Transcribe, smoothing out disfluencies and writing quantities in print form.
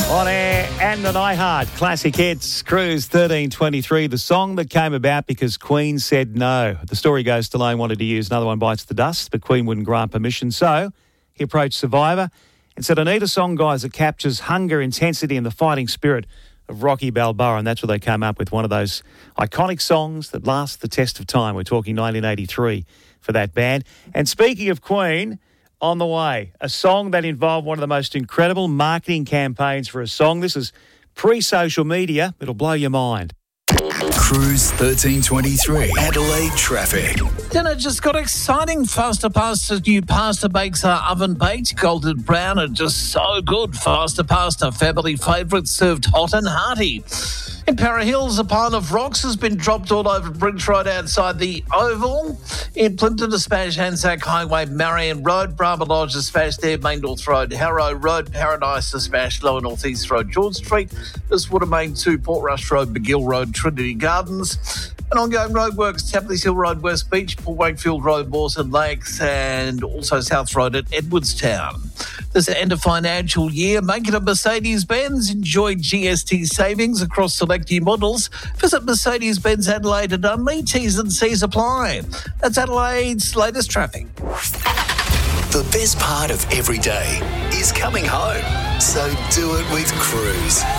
On air and on iHeart, classic hits, Cruise 1323, the song that came about because Queen said no. The story goes, Stallone wanted to use Another One Bites the Dust, but Queen wouldn't grant permission. So he approached Survivor and said, I need a song, guys, that captures hunger, intensity and the fighting spirit of Rocky Balboa. And that's where they came up with one of those iconic songs that last the test of time. We're talking 1983 for that band. And speaking of Queen, on the way, a song that involved one of the most incredible marketing campaigns for a song. This is pre-social media. It'll blow your mind. Cruise 1323, Adelaide traffic. Dinner just got exciting. Faster Pasta new pasta bakes are oven baked, golden brown and just so good. Faster Pasta, family favourite, served hot and hearty. In Para Hills, a pile of rocks has been dropped all over Bridge Road outside the Oval. In Plimpton, a smash Anzac Highway, Marion Road, Brahma Lodge, a smash there, Main North Road, Harrow Road, Paradise, a smash Lower North East Road, George Street. This would have Main 2, Portrush Road, McGill Road, Trinity Gardens. An ongoing roadworks, Tapley's Hill Road, West Beach, Port Wakefield Road, Mawson Lakes, and also South Road at Edwardstown. This end of financial year, make it a Mercedes-Benz. Enjoy GST savings across select new models. Visit Mercedes-Benz Adelaide and Unley. T's and C's apply. That's Adelaide's latest traffic. The best part of every day is coming home. So do it with Cruise.